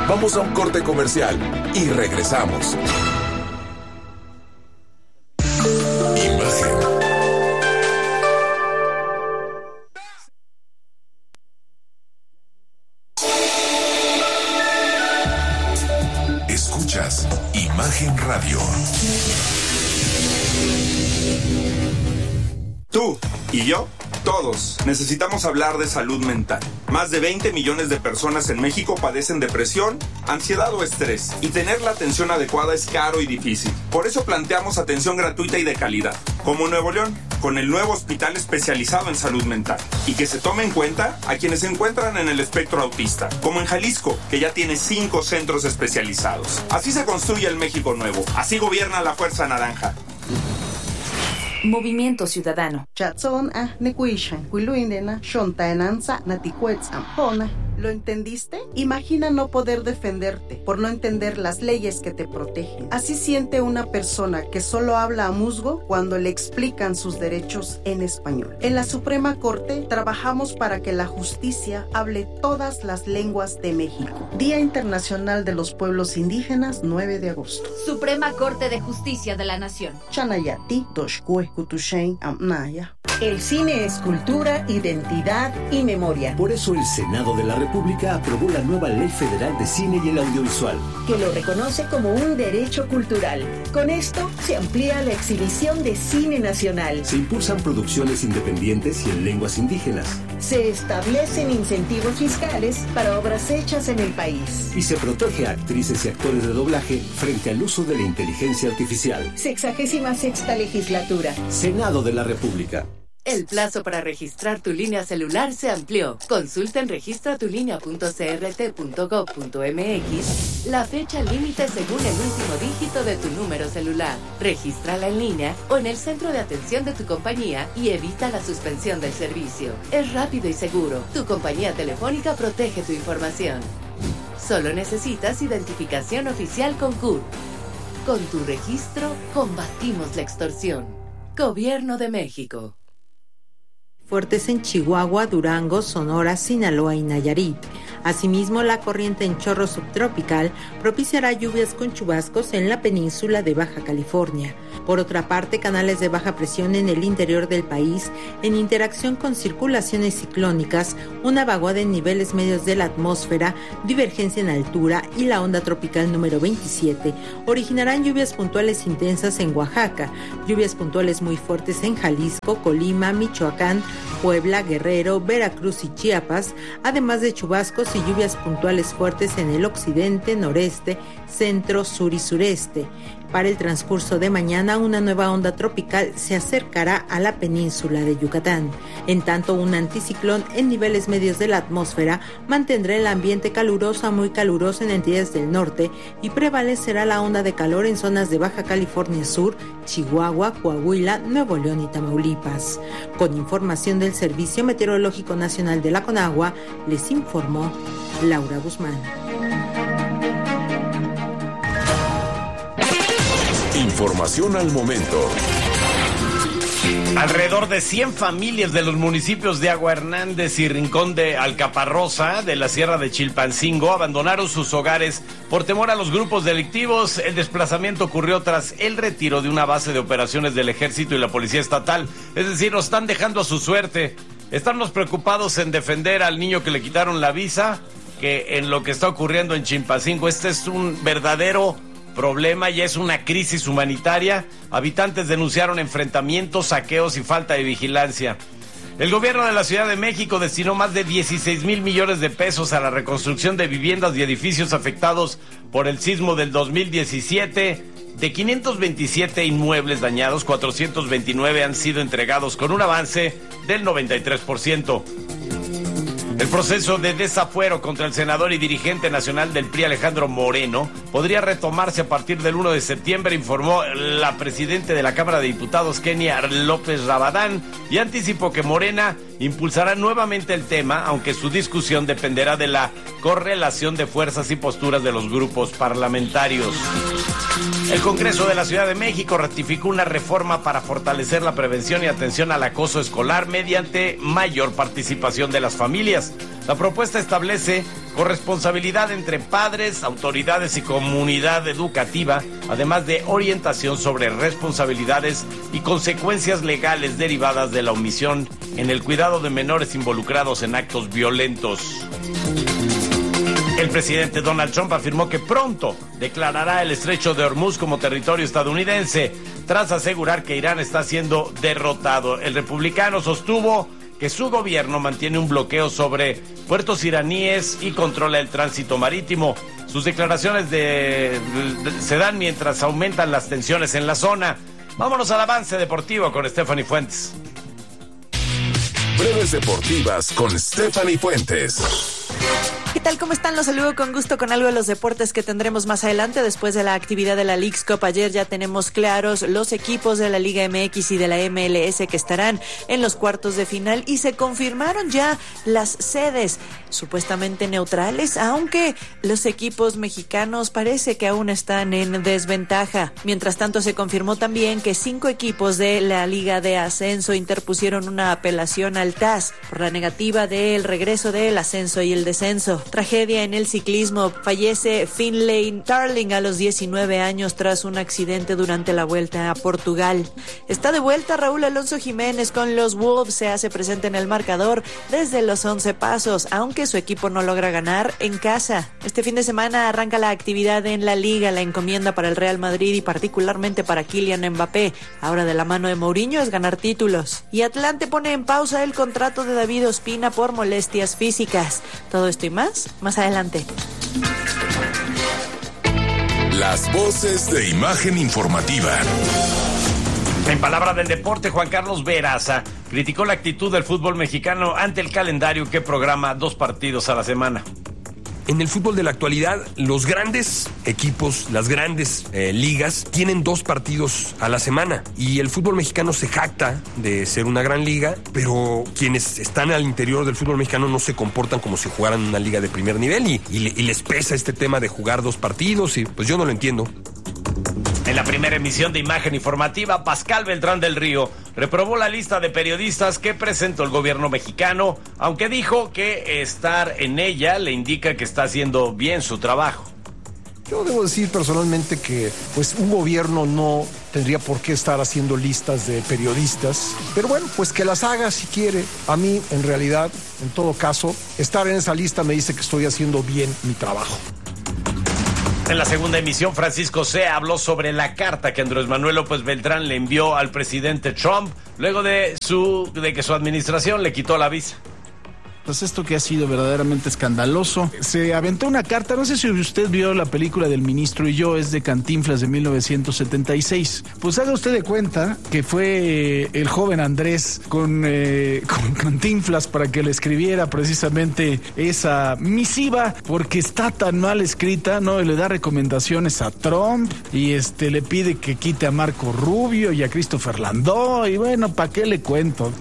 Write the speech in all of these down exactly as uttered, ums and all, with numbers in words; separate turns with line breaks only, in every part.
Vamos a un corte comercial y regresamos. Imagen. Escuchas Imagen Radio.
Tú y yo, todos, necesitamos hablar de salud mental. Más de veinte millones de personas en México padecen depresión, ansiedad o estrés, y tener la atención adecuada es caro y difícil. Por eso planteamos atención gratuita y de calidad, como Nuevo León, con el nuevo hospital especializado en salud mental, y que se tome en cuenta a quienes se encuentran en el espectro autista, como en Jalisco, que ya tiene cinco centros especializados. Así se construye el México nuevo, así gobierna la Fuerza Naranja.
Movimiento Ciudadano.
¿Lo entendiste? Imagina no poder defenderte por no entender las leyes que te protegen. Así siente una persona que solo habla a musgo cuando le explican sus derechos en español. En la Suprema Corte trabajamos para que la justicia hable todas las lenguas de México. Día Internacional de los Pueblos Indígenas, nueve de agosto.
Suprema Corte de Justicia de la Nación.
Chanayati, Doshkue, Kutushen, Amnaya.
El cine es cultura, identidad y memoria.
Por eso el Senado de la República aprobó la nueva Ley Federal de Cine y el Audiovisual,
que lo reconoce como un derecho cultural. Con esto se amplía la exhibición de cine nacional.
Se impulsan producciones independientes y en lenguas indígenas.
Se establecen incentivos fiscales para obras hechas en el país.
Y se protege a actrices y actores de doblaje frente al uso de la inteligencia artificial.
Sexagésima sexta legislatura.
Senado de la República.
El plazo para registrar tu línea celular se amplió. Consulta en registra tu línea punto c r t punto gov punto m x la fecha límite según el último dígito de tu número celular. Regístrala en línea o en el centro de atención de tu compañía y evita la suspensión del servicio. Es rápido y seguro. Tu compañía telefónica protege tu información. Solo necesitas identificación oficial con C U R. Con tu registro, combatimos la extorsión. Gobierno de México.
Fuertes en Chihuahua, Durango, Sonora, Sinaloa y Nayarit. Asimismo, la corriente en chorro subtropical propiciará lluvias con chubascos en la península de Baja California. Por otra parte, canales de baja presión en el interior del país, en interacción con circulaciones ciclónicas, una vaguada en niveles medios de la atmósfera, divergencia en altura y la onda tropical número veintisiete, originarán lluvias puntuales intensas en Oaxaca, lluvias puntuales muy fuertes en Jalisco, Colima, Michoacán, Puebla, Guerrero, Veracruz y Chiapas, además de chubascos y lluvias puntuales fuertes en el occidente, noreste, centro, sur y sureste. Para el transcurso de mañana, una nueva onda tropical se acercará a la península de Yucatán. En tanto, un anticiclón en niveles medios de la atmósfera mantendrá el ambiente caluroso a muy caluroso en entidades del norte y prevalecerá la onda de calor en zonas de Baja California Sur, Chihuahua, Coahuila, Nuevo León y Tamaulipas. Con información del Servicio Meteorológico Nacional de la Conagua, les informó Laura Guzmán.
Información al momento.
Alrededor de cien familias de los municipios de Agua Hernández y Rincón de Alcaparrosa, de la Sierra de Chilpancingo, abandonaron sus hogares por temor a los grupos delictivos. El desplazamiento ocurrió tras el retiro de una base de operaciones del Ejército y la Policía Estatal. Es decir, nos están dejando a su suerte. Estamos preocupados en defender al niño que le quitaron la visa, que en lo que está ocurriendo en Chilpancingo. Este es un verdadero problema, ya es una crisis humanitaria. Habitantes denunciaron enfrentamientos, saqueos y falta de vigilancia. El gobierno de la Ciudad de México destinó más de dieciséis mil millones de pesos a la reconstrucción de viviendas y edificios afectados por el sismo del dos mil diecisiete. De quinientos veintisiete inmuebles dañados, cuatrocientos veintinueve han sido entregados con un avance del noventa y tres por ciento. El proceso de desafuero contra el senador y dirigente nacional del P R I, Alejandro Moreno, podría retomarse a partir del primero de septiembre, informó la presidenta de la Cámara de Diputados, Kenia López Rabadán, y anticipó que Morena impulsará nuevamente el tema, aunque su discusión dependerá de la correlación de fuerzas y posturas de los grupos parlamentarios. El Congreso de la Ciudad de México ratificó una reforma para fortalecer la prevención y atención al acoso escolar mediante mayor participación de las familias. La propuesta establece corresponsabilidad entre padres, autoridades y comunidad educativa, además de orientación sobre responsabilidades y consecuencias legales derivadas de la omisión en el cuidado de menores involucrados en actos violentos. El presidente Donald Trump afirmó que pronto declarará el estrecho de Hormuz como territorio estadounidense, tras asegurar que Irán está siendo derrotado. El republicano sostuvo que su gobierno mantiene un bloqueo sobre puertos iraníes y controla el tránsito marítimo. Sus declaraciones de, de, se dan mientras aumentan las tensiones en la zona. Vámonos al avance deportivo con Stephanie Fuentes.
Breves deportivas con Stephanie Fuentes.
¿Qué tal? ¿Cómo están? Los saludo con gusto con algo de los deportes que tendremos más adelante después de la actividad de la Leagues Cup. Ayer ya tenemos claros los equipos de la Liga M X y de la M L S que estarán en los cuartos de final y se confirmaron ya las sedes supuestamente neutrales, aunque los equipos mexicanos parece que aún están en desventaja. Mientras tanto, se confirmó también que cinco equipos de la Liga de Ascenso interpusieron una apelación al T A S por la negativa del regreso del ascenso y el descenso. Tragedia en el ciclismo. Fallece Finlay Darling a los diecinueve años tras un accidente durante la Vuelta a Portugal. Está de vuelta Raúl Alonso Jiménez con los Wolves. Se hace presente en el marcador desde los once pasos, aunque su equipo no logra ganar en casa. Este fin de semana arranca la actividad en la Liga. La encomienda para el Real Madrid y particularmente para Kylian Mbappé, ahora de la mano de Mourinho, es ganar títulos. Y Atlante pone en pausa el contrato de David Ospina por molestias físicas. Todo esto y más más adelante.
Las voces de Imagen Informativa.
En palabra del deporte, Juan Carlos Veraza criticó la actitud del fútbol mexicano ante el calendario que programa dos partidos a la semana.
En el fútbol de la actualidad, los grandes equipos, las grandes eh, ligas, tienen dos partidos a la semana. Y el fútbol mexicano se jacta de ser una gran liga, pero quienes están al interior del fútbol mexicano no se comportan como si jugaran una liga de primer nivel y, y, y les pesa este tema de jugar dos partidos y pues yo no lo entiendo.
En la primera emisión de Imagen Informativa, Pascal Beltrán del Río reprobó la lista de periodistas que presentó el gobierno mexicano, aunque dijo que estar en ella le indica que está haciendo bien su trabajo.
Yo debo decir personalmente que pues un gobierno no tendría por qué estar haciendo listas de periodistas, pero bueno, pues que las haga si quiere. A mí, en realidad, en todo caso, estar en esa lista me dice que estoy haciendo bien mi trabajo.
En la segunda emisión, Francisco Sea habló sobre la carta que Andrés Manuel López Beltrán le envió al presidente Trump luego de, su, de que su administración le quitó la visa.
Pues esto que ha sido verdaderamente escandaloso. Se aventó una carta, no sé si usted vio la película del Ministro y yo, es de Cantinflas de mil novecientos setenta y seis. Pues haga usted de cuenta que fue el joven Andrés con, eh, con Cantinflas para que le escribiera precisamente esa misiva, porque está tan mal escrita, ¿no? Y le da recomendaciones a Trump y este le pide que quite a Marco Rubio y a Christopher Landó y bueno, ¿para qué le cuento?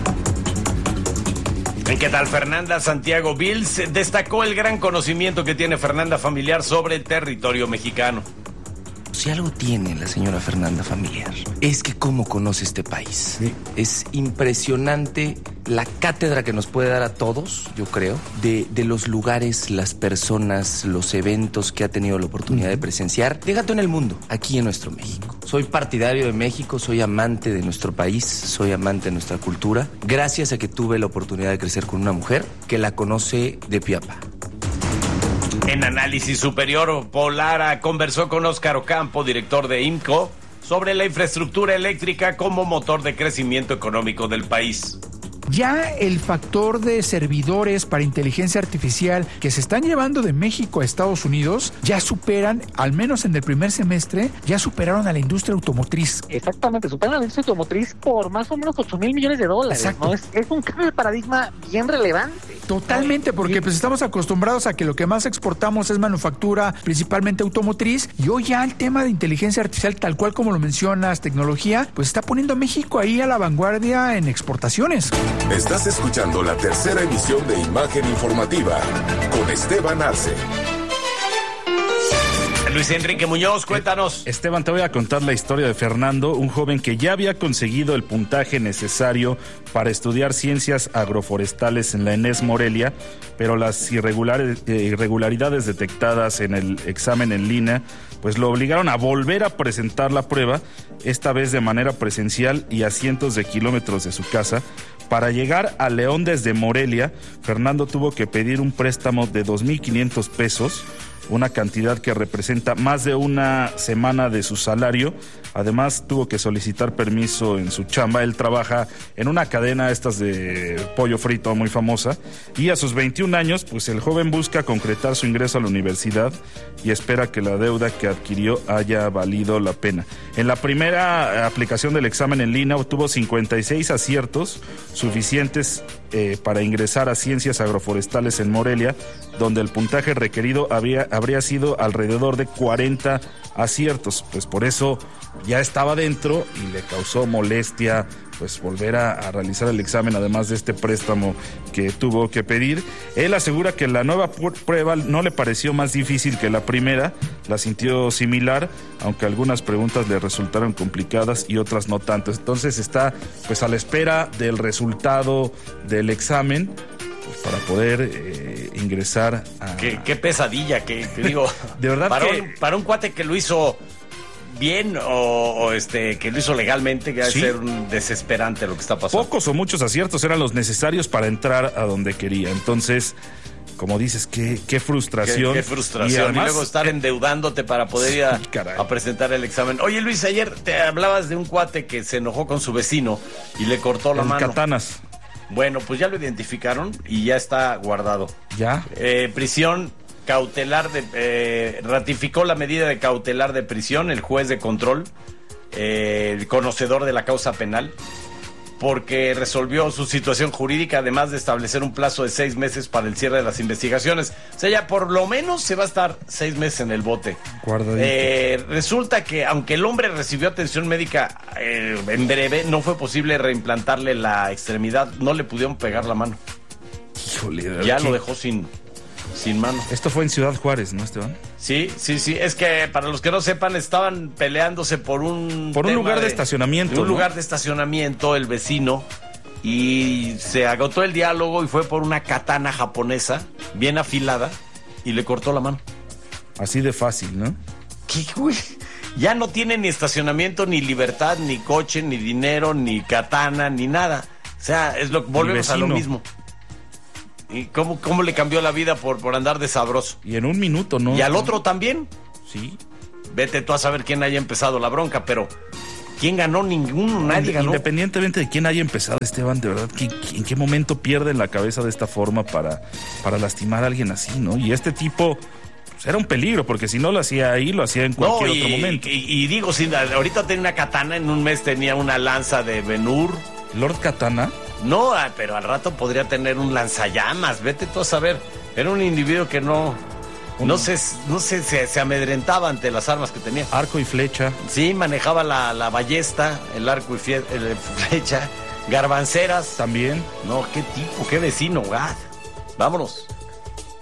¿En qué tal? Fernanda Santiago Bills destacó el gran conocimiento que tiene Fernanda Familiar sobre el territorio mexicano.
Si algo tiene la señora Fernanda Familiar, es que cómo conoce este país. Sí. Es impresionante la cátedra que nos puede dar a todos, yo creo, de, de los lugares, las personas, los eventos que ha tenido la oportunidad de presenciar. Déjate en el mundo, aquí en nuestro México. Soy partidario de México, soy amante de nuestro país, soy amante de nuestra cultura, gracias a que tuve la oportunidad de crecer con una mujer que la conoce de pie a pa.
En Análisis Superior, Polara conversó con Óscar Ocampo, director de IMCO, sobre la infraestructura eléctrica como motor de crecimiento económico del país.
Ya el factor de servidores para inteligencia artificial que se están llevando de México a Estados Unidos ya superan, al menos en el primer semestre, ya superaron a la industria automotriz.
Exactamente, superan a la industria automotriz por más o menos ocho mil millones de dólares. Exacto. ¿No? Es, es un cambio de paradigma bien relevante.
Totalmente, porque pues estamos acostumbrados a que lo que más exportamos es manufactura, principalmente automotriz, y hoy ya el tema de inteligencia artificial, tal cual como lo mencionas, tecnología, pues está poniendo a México ahí a la vanguardia en exportaciones.
Estás escuchando la tercera emisión de Imagen Informativa con Esteban Arce.
Luis Enrique Muñoz, cuéntanos.
Esteban, te voy a contar la historia de Fernando, un joven que ya había conseguido el puntaje necesario para estudiar ciencias agroforestales en la ENES Morelia, pero las irregulares, eh, irregularidades detectadas en el examen en línea pues lo obligaron a volver a presentar la prueba, esta vez de manera presencial y a cientos de kilómetros de su casa. Para llegar a León desde Morelia, Fernando tuvo que pedir un préstamo de dos mil quinientos pesos, una cantidad que representa más de una semana de su salario. Además, tuvo que solicitar permiso en su chamba. Él trabaja en una cadena estas de pollo frito muy famosa. Y a sus veintiún años, pues el joven busca concretar su ingreso a la universidad y espera que la deuda que adquirió haya valido la pena. En la primera aplicación del examen en línea obtuvo cincuenta y seis aciertos, suficientes eh, para ingresar a Ciencias Agroforestales en Morelia, donde el puntaje requerido había, habría sido alrededor de cuarenta aciertos. Pues por eso ya estaba dentro y le causó molestia pues volver a, a realizar el examen, además de este préstamo que tuvo que pedir. Él asegura que la nueva prueba no le pareció más difícil que la primera, la sintió similar, aunque algunas preguntas le resultaron complicadas y otras no tanto. Entonces está pues a la espera del resultado del examen pues, para poder eh, ingresar a...
Qué, qué pesadilla, que, que digo,
de verdad
para,
que...
un, para un cuate que lo hizo bien o, o este que lo hizo legalmente, que va
Sí.
a ser un desesperante lo que está pasando.
Pocos o muchos aciertos eran los necesarios para entrar a donde quería. Entonces, como dices, qué, qué frustración.
Qué, qué frustración.
Y,
Y,
además,
luego estar endeudándote para poder ir a, a presentar el examen. Oye, Luis, ayer te hablabas de un cuate que se enojó con su vecino y le cortó la
el
mano.
Katanas.
Bueno, pues ya lo identificaron y ya está guardado.
¿Ya?
Eh, prisión cautelar de... Eh, ratificó la medida de cautelar de prisión el juez de control, eh, el conocedor de la causa penal, porque resolvió su situación jurídica, además de establecer un plazo de seis meses para el cierre de las investigaciones. O sea, ya por lo menos se va a estar seis meses en el bote.
Guardadito.
Eh, resulta que aunque el hombre recibió atención médica eh, en breve, no fue posible reimplantarle la extremidad, no le pudieron pegar la mano.
Híjole,
Ya
¿qué?
lo dejó sin, sin mano.
Esto fue en Ciudad Juárez, ¿no, Esteban?
Sí, sí, sí. Es que para los que no sepan, estaban peleándose por un...
Por un
tema
lugar de estacionamiento,
Un
¿no?
lugar de estacionamiento, el vecino. Y se agotó el diálogo y fue por una katana japonesa, bien afilada, y le cortó la mano.
Así de fácil, ¿no?
¿Qué, güey? Ya no tiene ni estacionamiento, ni libertad, ni coche, ni dinero, ni katana, ni nada. O sea, es lo volvemos a lo
vecino.
mismo. ¿Y cómo, cómo le cambió la vida por, por andar de sabroso?
Y en un minuto, ¿no?
Y al otro también.
Sí.
Vete tú a saber quién haya empezado la bronca, pero ¿quién ganó? Ninguno, nadie ganó.
Independientemente de quién haya empezado, Esteban, de verdad, ¿qué, qué- ¿en qué momento pierden la cabeza de esta forma para, para lastimar a alguien así, ¿no? Y este tipo pues, era un peligro, porque si no lo hacía ahí, lo hacía en cualquier
No, y,
otro momento.
Y, y digo, si ahorita tenía una katana, en un mes tenía una lanza de Ben-Hur.
¿Lord Katana?
No, ah, pero al rato podría tener un lanzallamas, vete tú a saber. Era un individuo que no... No se, no se, se, se amedrentaba ante las armas que tenía.
Arco y flecha.
Sí, manejaba la, la ballesta, el arco y fie- el flecha, garbanceras.
También.
No, qué tipo, qué vecino, ah. Vámonos.